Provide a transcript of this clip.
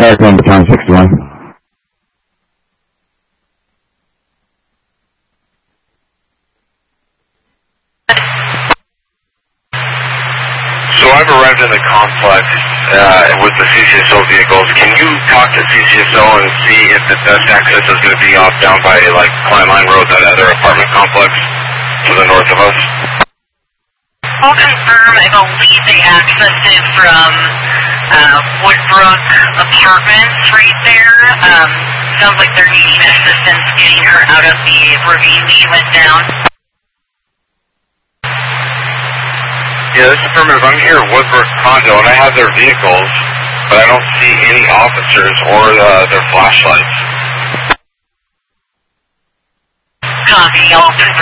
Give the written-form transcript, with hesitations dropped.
American Baton 61. So I've arrived in the complex with the CCSO vehicles. Can you talk to CCSO and see if the best access is going to be off down by like Klein Line Road, that other apartment complex to the north of us? I'll confirm. I believe they accessed it from Woodbrook Apartments right there. Sounds like they're needing assistance getting her out of the ravine she went down. Yeah, this is affirmative. I'm here at Woodbrook Condo, and I have their vehicles, but I don't see any officers or their flashlights. Copy. I'll confirm.